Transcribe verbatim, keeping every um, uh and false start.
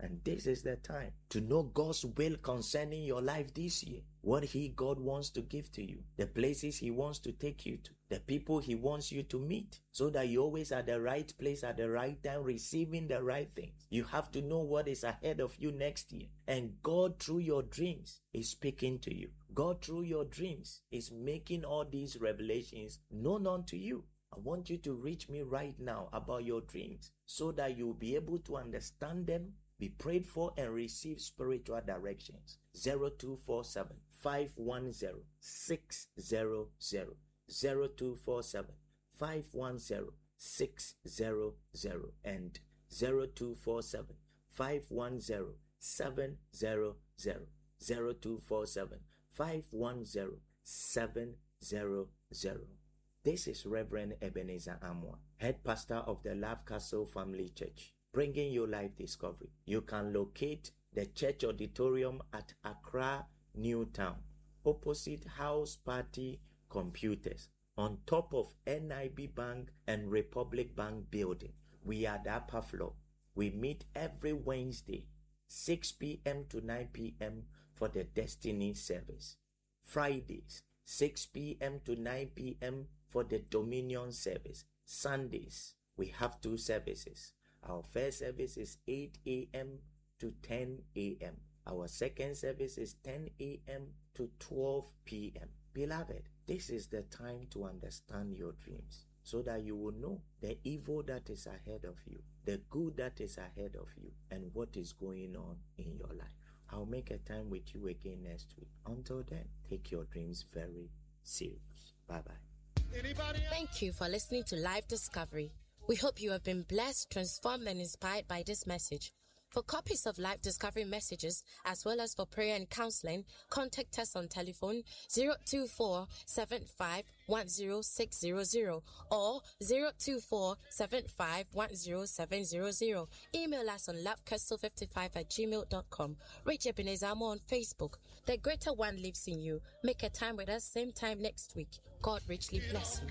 And this is the time to know God's will concerning your life this year. What He, God, wants to give to you. The places He wants to take you to. The people He wants you to meet. So that you're always at the right place at the right time, receiving the right things. You have to know what is ahead of you next year. And God, through your dreams, is speaking to you. God, through your dreams, is making all these revelations known unto you. I want you to reach me right now about your dreams so that you'll be able to understand them, be prayed for, and receive spiritual directions. zero two four seven, five one zero, six zero zero. zero two four seven, five one zero, six zero zero and zero two four seven, five one zero, seven zero zero. zero two four seven, five one zero, seven zero zero. This is Reverend Ebenezer Amwa, head pastor of the Love Castle Family Church, bringing you life discovery. You can locate the church auditorium at Accra, Newtown, opposite House Party Computers, on top of N I B Bank and Republic Bank building. We are the upper floor. We meet every Wednesday, six p.m. to nine p.m. for the Destiny service. Fridays, six p.m. to nine p.m. for the Dominion service. Sundays, we have two services. Our first service is eight a.m. to ten a.m. Our second service is ten a.m. to twelve p.m. Beloved, this is the time to understand your dreams so that you will know the evil that is ahead of you, the good that is ahead of you, and what is going on in your life. I'll make a time with you again next week. Until then, take your dreams very serious. Bye-bye. Anybody else? Thank you for listening to Life Discovery. We hope you have been blessed, transformed, and inspired by this message. For copies of Life Discovery messages, as well as for prayer and counseling, contact us on telephone zero two four, seven five one zero six zero zero or zero two four, seven five one zero seven zero zero. Email us on lovecastle fifty-five at gmail dot com. Reach Ebenezer Amwa on Facebook. The Greater One lives in you. Make a time with us, same time next week. God richly bless you.